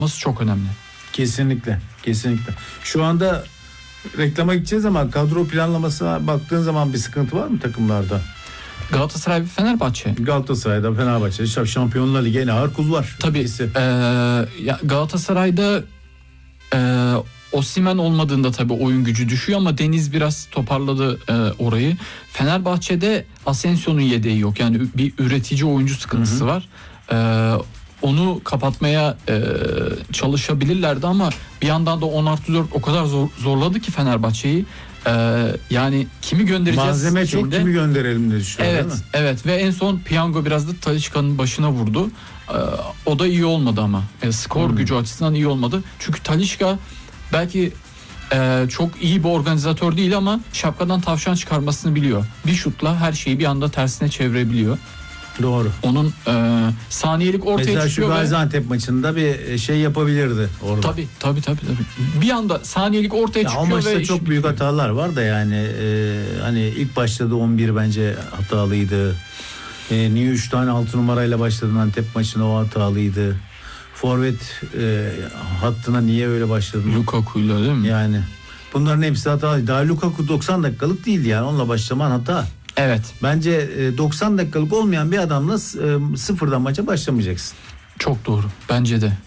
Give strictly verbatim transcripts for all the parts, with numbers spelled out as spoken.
çok önemli. Kesinlikle, kesinlikle. Şu anda reklama gideceğiz ama kadro planlamasına baktığın zaman bir sıkıntı var mı takımlarda? Galatasaray ve Fenerbahçe. Galatasaray'da, Fenerbahçe'de Şampiyonlar Ligi en ağır kul var. Tabii. E, ya Galatasaray'da e, Osimhen olmadığında tabii oyun gücü düşüyor ama Deniz biraz toparladı e, orayı. Fenerbahçe'de Asensio'nun yedeği yok. Yani bir üretici oyuncu sıkıntısı hı hı. var. E, onu kapatmaya e, çalışabilirlerdi ama bir yandan da on artı dört o kadar zor, zorladı ki Fenerbahçe'yi. Ee, yani kimi göndereceğiz? Malzeme çok şeyinde. Kimi gönderelim diye düşünüyorum. Evet, değil mi? Evet ve en son piyango biraz da Talisca'nın başına vurdu. Ee, o da iyi olmadı ama. Yani skor hmm. gücü açısından iyi olmadı. Çünkü Talisca belki e, çok iyi bir organizatör değil ama şapkadan tavşan çıkarmasını biliyor. Bir şutla her şeyi bir anda tersine çevirebiliyor. Doğru. Onun e, saniyelik ortaya mesela çıkıyor. Mesela şu Gaziantep ve... maçında bir şey yapabilirdi orada. Tabii tabii tabii. tabii. Bir anda saniyelik ortaya ya çıkıyor. O maçta ve çok büyük hatalar var da yani e, hani ilk başladığı on bir bence hatalıydı. E, niye üç tane altı numarayla başladın Antep maçına, o hatalıydı. Forvet e, hattına niye öyle başladın? Lukaku'yla değil mi? Yani bunların hepsi hatalıydı. Daha Lukaku doksan dakikalık değildi yani, onunla başlaman hata. Evet. Bence doksan dakikalık olmayan bir adamla sıfırdan maça başlamayacaksın. Çok doğru. Bence de.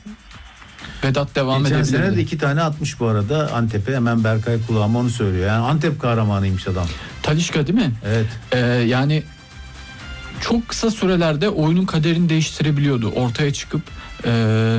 Vedat devam edebilirdi. Geçen sene de iki tane atmış bu arada Antep'e. Hemen Berkay kulağıma onu söylüyor. Yani Antep kahramanıymış adam. Talisca değil mi? Evet. Ee, yani çok kısa sürelerde oyunun kaderini değiştirebiliyordu. Ortaya çıkıp e,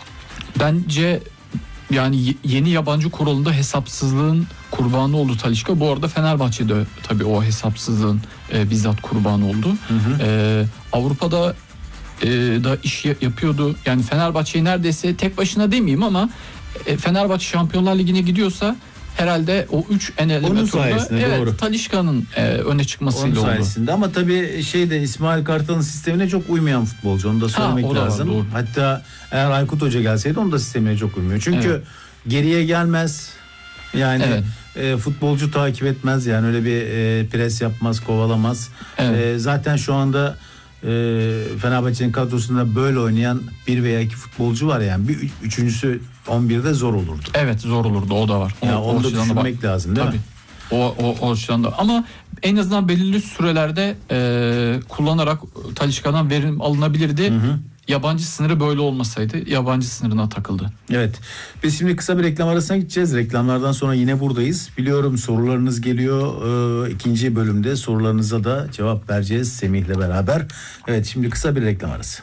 bence yani yeni yabancı kuralında hesapsızlığın kurbanı oldu Talisca. Bu arada Fenerbahçe'de tabii o hesapsızlığın e, bizzat kurbanı oldu. Hı hı. E, Avrupa'da e, da iş yapıyordu. Yani Fenerbahçe'yi neredeyse tek başına demeyeyim ama e, Fenerbahçe Şampiyonlar Ligi'ne gidiyorsa herhalde o üç en eleme turda evet, Talisca'nın e, öne çıkmasıyla onun oldu. Sayesinde. Ama tabii şeyde İsmail Kartal'ın sistemine çok uymayan futbolcu. Onu da söylemek ha, lazım. Var, hatta eğer Aykut Hoca gelseydi onun da sistemine çok uymuyor. Çünkü evet. geriye gelmez. Yani evet. e, futbolcu takip etmez. Yani öyle bir e, pres yapmaz, kovalamaz. Evet. E, zaten şu anda e, Fenerbahçe'nin kadrosunda böyle oynayan bir veya iki futbolcu var yani. Bir üçüncüsü on birde zor olurdu. Evet, zor olurdu, o da var. O, ya onu da düşünmek bak- lazım değil Tabii. mi? O o o açıdan da. Ama en azından belirli sürelerde e, kullanarak Talisca'dan verim alınabilirdi. Hı hı. Yabancı sınırı böyle olmasaydı yabancı sınırına takıldı. Evet. Biz şimdi kısa bir reklam arasına gideceğiz. Reklamlardan sonra yine buradayız. Biliyorum sorularınız geliyor. Ee, ikinci bölümde sorularınıza da cevap vereceğiz Semih'le beraber. Evet, şimdi kısa bir reklam arası.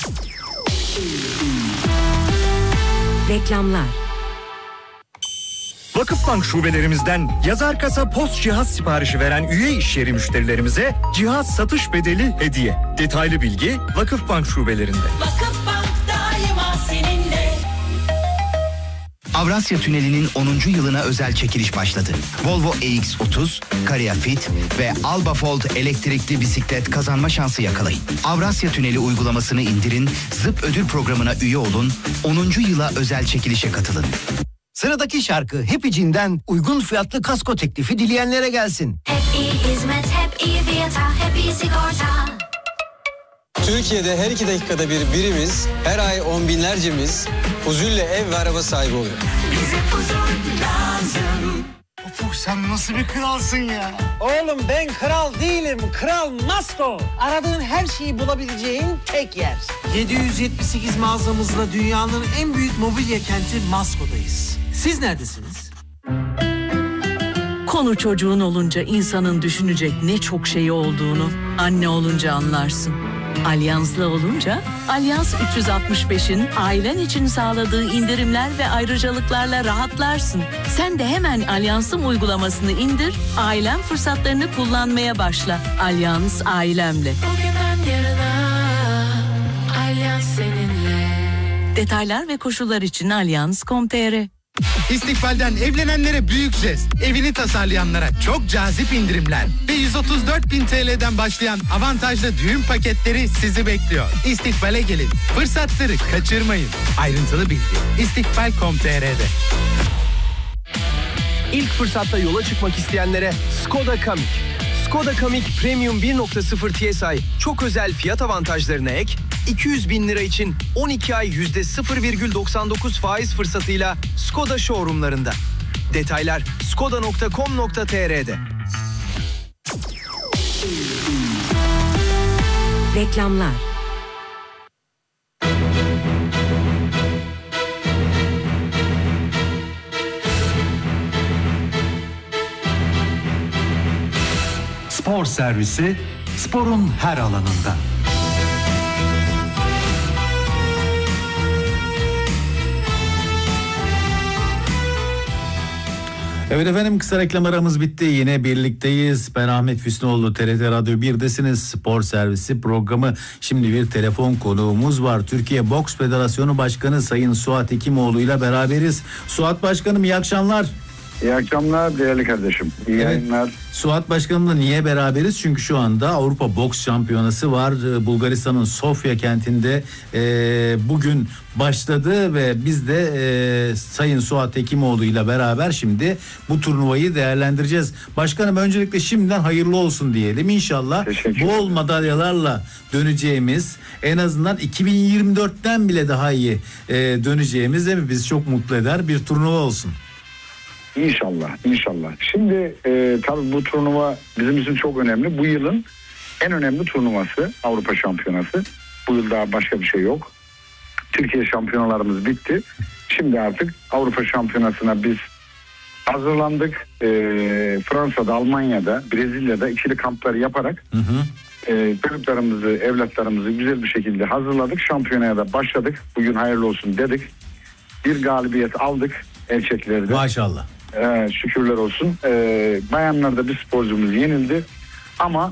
Reklamlar. Vakıfbank şubelerimizden yazar kasa post cihaz siparişi veren üye işyeri müşterilerimize cihaz satış bedeli hediye. Detaylı bilgi Vakıfbank şubelerinde. Vakıfbank daima seninle. Avrasya Tüneli'nin onuncu yılına özel çekiliş başladı. Volvo E X otuz, Caria Fit ve Alba Fold elektrikli bisiklet kazanma şansı yakalayın. Avrasya Tüneli uygulamasını indirin, Zıp ödül programına üye olun, onuncu yıla özel çekilişe katılın. Sıradaki şarkı Happy'cinden uygun fiyatlı kasko teklifi dileyenlere gelsin. Hep iyi hizmet, hep iyi fiyata, hep iyi sigorta. Türkiye'de her iki dakikada bir birimiz, her ay on binlercemiz huzulle ev ve araba sahibi oluyor. Bize huzur lazım. Ufuk, sen nasıl bir kralsın ya? Oğlum ben kral değilim, Kral Masto. Aradığın her şeyi bulabileceğin tek yer. yedi yüz yetmiş sekiz mağazamızla dünyanın en büyük mobilya kenti Masko'dayız. Siz neredesiniz? Konu çocuğun olunca insanın düşünecek ne çok şey olduğunu anne olunca anlarsın. Alyanslı olunca Alyans üç yüz altmış beşin ailen için sağladığı indirimler ve ayrıcalıklarla rahatlarsın. Sen de hemen Alyans'ın uygulamasını indir, ailen fırsatlarını kullanmaya başla. Alyans ailemle. Bugünden yarına Alyans seninle. Detaylar ve koşullar için alyans nokta com nokta tr. İstikbal'den evlenenlere büyük jest, evini tasarlayanlara çok cazip indirimler ve yüz otuz dört bin T L'den başlayan avantajlı düğün paketleri sizi bekliyor. İstikbal'e gelin, fırsatları kaçırmayın. Ayrıntılı bilgi istikbal nokta com nokta tr'de. İlk fırsatta yola çıkmak isteyenlere Skoda Kamiq. Skoda Kamiq Premium bir nokta sıfır T S I çok özel fiyat avantajlarına ek, iki yüz bin lira için on iki ay yüzde sıfır virgül doksan dokuz faiz fırsatıyla Skoda showroomlarında. Detaylar skoda nokta com nokta tr'de. Reklamlar. Spor servisi, sporun her alanında. Evet efendim, kısa reklam aramız bitti. Yine birlikteyiz. Ben Ahmet Füsnoğlu, T R T Radyo birdesiniz. Spor servisi programı. Şimdi bir telefon konuğumuz var. Türkiye Boks Federasyonu Başkanı Sayın Suat Hekimoğlu ile beraberiz. Suat Başkanım, iyi akşamlar. İyi akşamlar değerli kardeşim. İyi evet. yayınlar. Suat Başkanım'la niye beraberiz? Çünkü şu anda Avrupa Boks Şampiyonası var. Bulgaristan'ın Sofya kentinde e, bugün başladı ve biz de e, Sayın Suat Hekimoğlu ile beraber şimdi bu turnuvayı değerlendireceğiz. Başkanım, öncelikle şimdiden hayırlı olsun diyelim. İnşallah bol madalyalarla döneceğimiz, en azından iki bin yirmi dörtten bile daha iyi e, döneceğimiz de bizi çok mutlu eder bir turnuva olsun. İnşallah, inşallah. Şimdi e, tabii bu turnuva bizim için çok önemli. Bu yılın en önemli turnuvası Avrupa Şampiyonası. Bu yıl daha başka bir şey yok. Türkiye şampiyonalarımız bitti. Şimdi artık Avrupa Şampiyonası'na biz hazırlandık. E, Fransa'da, Almanya'da, Brezilya'da ikili kampları yaparak hı hı. E, çocuklarımızı, evlatlarımızı güzel bir şekilde hazırladık. Şampiyonaya da başladık. Bugün hayırlı olsun dedik. Bir galibiyet aldık erkeklerde. Maşallah. Ee, şükürler olsun. Ee, bayanlarda bir sporcumuz yenildi. Ama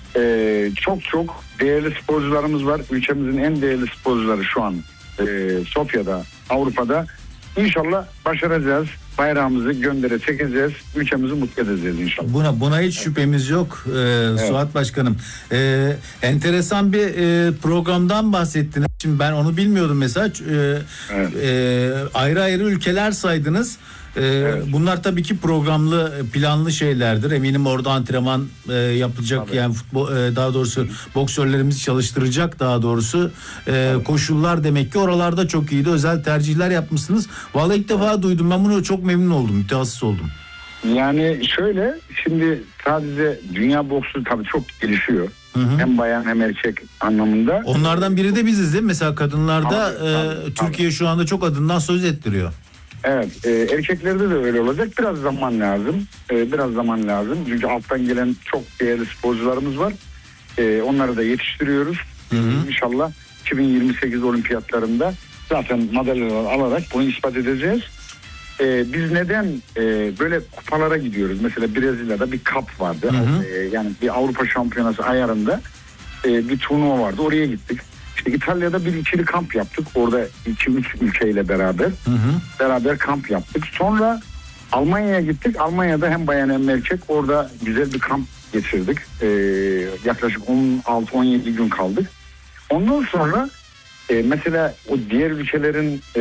e, çok çok değerli sporcularımız var. Ülkemizin en değerli sporcuları şu an e, Sofya'da, Avrupa'da. İnşallah başaracağız. Bayrağımızı göndere çekeceğiz. Ülkemizi mutlu edeceğiz inşallah. Buna buna hiç şüphemiz yok ee, evet. Suat Başkanım. Ee, enteresan bir e, programdan bahsettiniz. Şimdi ben onu bilmiyordum mesela. Ee, evet. e, ayrı ayrı ülkeler saydınız. Ee, evet. Bunlar tabii ki programlı, planlı şeylerdir. Eminim orada antrenman e, yapılacak, tabii. Yani futbol, e, daha doğrusu boksörlerimizi çalıştıracak, daha doğrusu e, koşullar demek ki oralarda çok iyiydi. Özel tercihler yapmışsınız. Vallahi ilk defa evet. duydum. Ben bunu çok memnun oldum, mütehassıs oldum. Yani şöyle, şimdi sadece dünya boksu tabii çok gelişiyor. Hı hı. Hem bayan hem erkek anlamında. Onlardan biri de biziz değil mi? Mesela kadınlarda tabii, tabii, e, Türkiye tabii. şu anda çok adından söz ettiriyor. Evet, e, erkeklerde de öyle olacak. Biraz zaman lazım. E, biraz zaman lazım. Çünkü alttan gelen çok değerli sporcularımız var. E, onları da yetiştiriyoruz. Hı hı. İnşallah iki bin yirmi sekiz olimpiyatlarında zaten madalyalar alarak bunu ispat edeceğiz. E, biz neden e, böyle kupalara gidiyoruz? Mesela Brezilya'da bir cup vardı. Hı hı. E, yani bir Avrupa Şampiyonası ayarında e, bir turnuva vardı. Oraya gittik. İşte İtalya'da bir ikili kamp yaptık. Orada iki üç ülkeyle beraber. Hı hı. Beraber kamp yaptık. Sonra Almanya'ya gittik. Almanya'da hem bayan hem erkek orada güzel bir kamp geçirdik. Ee, yaklaşık on altı on yedi gün kaldık. Ondan sonra e, mesela o diğer ülkelerin e,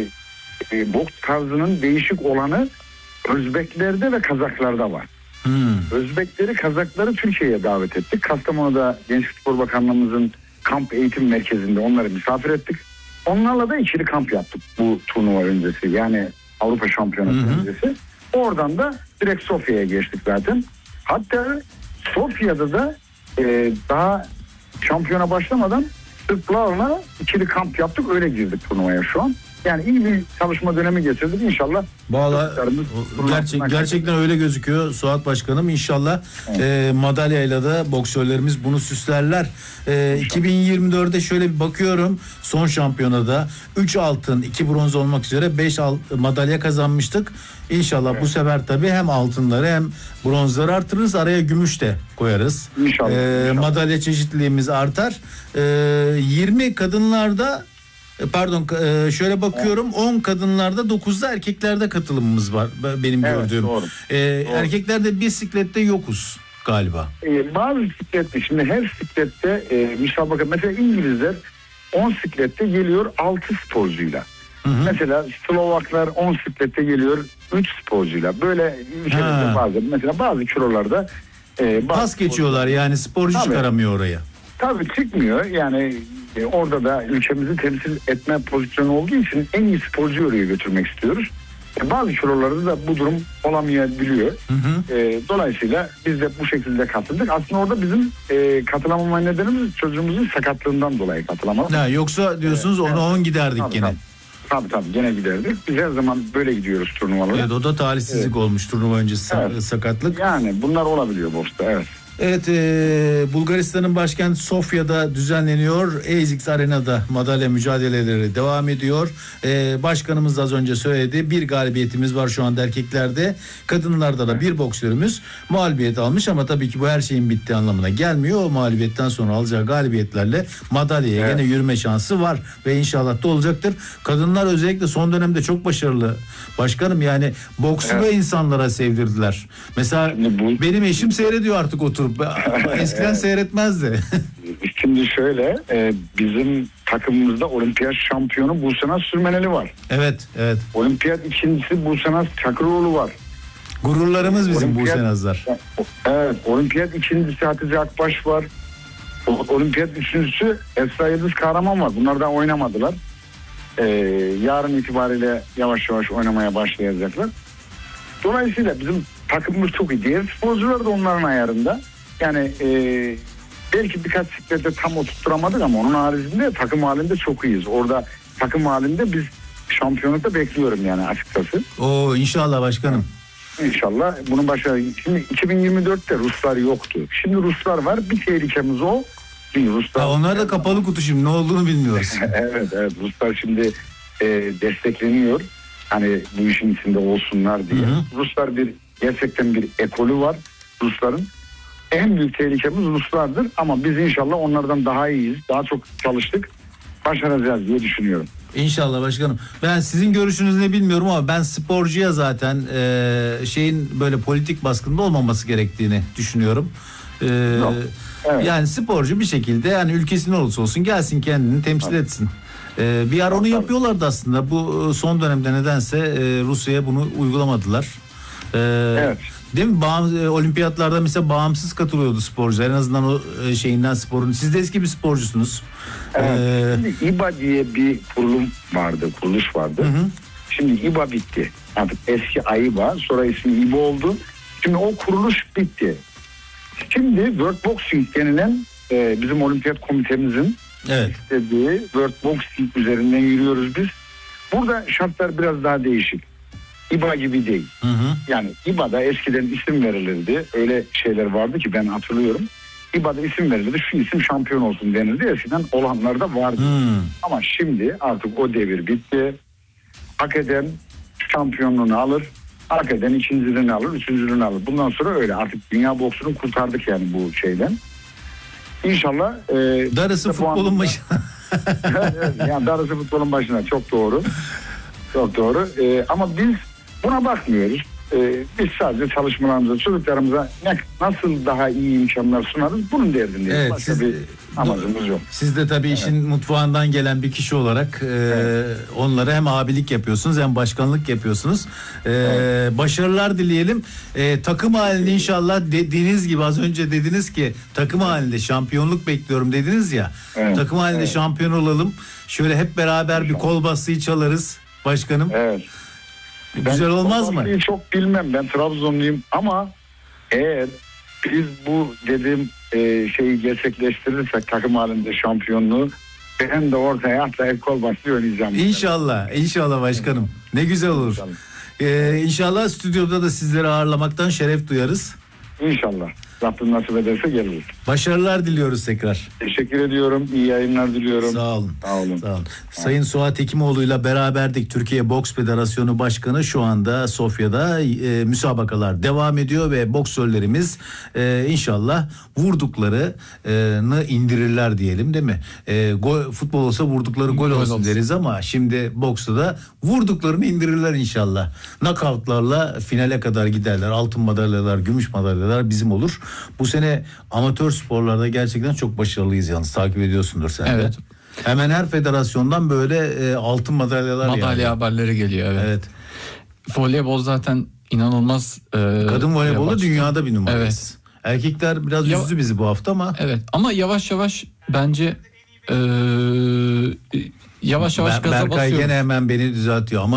e, boks tarzının değişik olanı Özbeklerde ve Kazaklarda var. Hmm. Özbekleri, Kazakları Türkiye'ye davet ettik. Kastamonu'da Gençlik Spor Bakanlığımızın kamp eğitim merkezinde onları misafir ettik. Onlarla da ikili kamp yaptık bu turnuva öncesi. Yani Avrupa Şampiyonası hı hı. öncesi. Oradan da direkt Sofya'ya geçtik zaten. Hatta Sofya'da da e, daha şampiyona başlamadan Sırplarla ikili kamp yaptık. Öyle girdik turnuvaya şu an. Yani iyi bir çalışma dönemi geçirdik inşallah. Vallahi gerçek, gerçekten öyle gözüküyor Suat Başkanım. İnşallah evet. e, madalyayla da boksörlerimiz bunu süslerler. E, iki bin yirmi dörde şöyle bir bakıyorum. Son şampiyonada üç altın, iki bronz olmak üzere beş madalya kazanmıştık. İnşallah evet. bu sefer tabii hem altınları hem bronzları artırırız. Araya gümüş de koyarız. İnşallah. E, inşallah. Madalya çeşitliliğimiz artar. E, yirmi kadınlarda Pardon şöyle bakıyorum on kadınlarda dokuzda erkeklerde katılımımız var benim evet, gördüğüm. Doğru. Ee, doğru. Erkeklerde bisiklette yokuz galiba. Ee, bazı bisiklette şimdi her bisiklette e, müsabaka mesela İngilizler on bisiklette geliyor altı sporcuyla. Hı hı. Mesela Slovaklar on bisiklette geliyor üç sporcuyla. Böyle ülkelerde bazı mesela bazı kilolarda e, bazı pas geçiyorlar yani sporcu tabii. çıkaramıyor oraya. Tabii çıkmıyor yani E, orada da ülkemizi temsil etme pozisyonu olduğu için en iyi sporcuyu oraya götürmek istiyoruz. E, bazı kilolarda da bu durum olamayabiliyor. Hı hı. E, dolayısıyla biz de bu şekilde katıldık. Aslında orada bizim e, katılamama nedenimiz çocuğumuzun sakatlığından dolayı katılamadık. Ha, yoksa diyorsunuz e, onu on evet. giderdik tabii, gene. Tabii. Tabii tabii gene giderdik. Biz her zaman böyle gidiyoruz turnuvalara. Evet, o da talihsizlik evet. olmuş, turnuva öncesi evet. sakatlık. Yani bunlar olabiliyor boksta, evet. Evet, e, Bulgaristan'ın başkenti Sofya'da düzenleniyor. A S X Arena'da madalya mücadeleleri devam ediyor. E, başkanımız az önce söyledi. Bir galibiyetimiz var şu anda erkeklerde. Kadınlarda da bir boksörümüz mağlubiyet almış ama tabii ki bu her şeyin bittiği anlamına gelmiyor. O mağlubiyetten sonra alacağı galibiyetlerle madalyaya evet. gene yürüme şansı var ve inşallah da olacaktır. Kadınlar özellikle son dönemde çok başarılı. Başkanım, yani boksu evet. da insanlara sevdirdiler. Mesela bu... benim eşim seyrediyor artık oturup. Eskiden evet. seyretmezdi. Şimdi şöyle, e, bizim takımımızda olimpiyat şampiyonu Busenaz Sürmeneli var. Evet, evet. Olimpiyat ikincisi Busenaz Çakıroğlu var. Gururlarımız bizim olimpiyat, Busenazlar. Evet, olimpiyat ikincisi Hatice Akbaş var. Olimpiyat üçüncüsü Esra Yıldız Kahraman var. Bunlar da oynamadılar. E, yarın itibariyle yavaş yavaş oynamaya başlayacaklar. Dolayısıyla bizim takımımız çok iyi. Diğer sporcular da onların ayarında. Yani e, belki birkaç siklette tam oturtturamadık ama onun haricinde takım halinde çok iyiyiz. Orada takım halinde biz şampiyonlukta bekliyorum yani açıkçası. Oo, inşallah başkanım. İnşallah bunun başarı. Şimdi iki bin yirmi dörtte Ruslar yoktu. Şimdi Ruslar var. Bir tehlikemiz o. Ruslar. Ha, onlar da kapalı kutu şimdi, ne olduğunu bilmiyoruz. evet evet Ruslar şimdi e, destekleniyor. Hani bu işin içinde olsunlar diye. Hı hı. Ruslar bir gerçekten bir ekolü var Rusların. En büyük tehlikemiz Ruslardır ama biz inşallah onlardan daha iyiyiz. Daha çok çalıştık. Başaracağız diye düşünüyorum. İnşallah başkanım. Ben sizin görüşünüz ne bilmiyorum ama ben sporcuya zaten e, şeyin böyle politik baskında olmaması gerektiğini düşünüyorum. E, evet. Yani sporcu bir şekilde, yani ülkesi ne olursa olsun gelsin, kendini temsil evet. etsin. Ee, bir ara onu yapıyorlardı aslında. Bu son dönemde nedense e, Rusya'ya bunu uygulamadılar. Ee, evet. Değil mi? Bağım, e, olimpiyatlarda mesela bağımsız katılıyordu sporcular. En azından o e, şeyinden, sporun. Siz de eski bir sporcusunuz. Evet. Ee, Şimdi İBA diye bir kurulum vardı, kuruluş vardı. Hı hı. Şimdi İBA bitti. Artık eski AİBA, sonra ismi İBA oldu. Şimdi o kuruluş bitti. Şimdi World Boxing denilen e, bizim olimpiyat komitemizin evet. istediği World Boxing üzerinden yürüyoruz biz. Burada şartlar biraz daha değişik. İBA gibi değil. Hı hı. Yani İBA'da eskiden isim verilirdi. Öyle şeyler vardı ki ben hatırlıyorum. İBA'da isim verilirdi. Şu isim şampiyon olsun denirdi. Eskiden olanlar da vardı. Hı. Ama şimdi artık o devir bitti. Hak eden şampiyonluğunu alır. Hak eden ikinciliğini alır, üçüncülüğünü alır. Bundan sonra öyle. Artık dünya boksunu kurtardık yani bu şeyden. İnşallah e, darısı futbolun başına. evet, evet, yani darısı futbolun başına, çok doğru. Çok doğru. E, ama biz buna bakmıyoruz. E, biz sadece çalışmalarımıza, çocuklarımıza ne, nasıl daha iyi imkanlar sunarız, bunun derdindeyiz. Evet, başka siz, bir amacımız yok. Siz de tabii evet. işin mutfağından gelen bir kişi olarak e, evet. onlara hem abilik yapıyorsunuz hem başkanlık yapıyorsunuz. E, evet. Başarılar dileyelim. E, takım halinde inşallah dediğiniz gibi, az önce dediniz ki takım evet. halinde şampiyonluk bekliyorum dediniz ya. Evet. Takım halinde evet. şampiyon olalım. Şöyle hep beraber bir kol basıyı çalarız başkanım. Evet. Güzel ben olmaz mı? Çok bilmem, ben Trabzonluyum ama eğer biz bu dediğim e, şeyi gerçekleştirirsek, takım halinde şampiyonluğu, ben de ortaya atlayıp kol basıyor oynayacağım. İnşallah, inşallah başkanım. Ne güzel olur. İnşallah. Ee, inşallah stüdyoda da sizleri ağırlamaktan şeref duyarız. İnşallah. Rabbim nasip ederse geliriz. Başarılar diliyoruz tekrar. Teşekkür ediyorum. İyi yayınlar diliyorum. Sağ olun. Sağ olun. Sağ olun. Sayın Suat Hekimoğlu'yla beraberdik. Türkiye Boks Federasyonu Başkanı şu anda Sofya'da e, müsabakalar devam ediyor ve boksörlerimiz e, inşallah vurduklarını indirirler diyelim, değil mi? E, gol, futbol olsa vurdukları gol olsun, olsun deriz ama şimdi boksta da vurduklarını indirirler inşallah. Knockoutlarla finale kadar giderler. Altın madalyalar, gümüş madalyalar bizim olur. Bu sene amatör sporlarda gerçekten çok başarılıyız yalnız. Takip ediyorsundur sen de. Evet. Hemen her federasyondan böyle e, altın madalyalar madalya yani. haberleri geliyor. Evet. evet. Voleybol zaten inanılmaz. E, Kadın voleybolu dünyada bir numarayız. Evet. Erkekler biraz ya, üzdü bizi bu hafta ama. Evet. Ama yavaş yavaş bence Ee, yavaş yavaş Ber- gaza Berkay basıyoruz. gene hemen beni düzeltiyor ama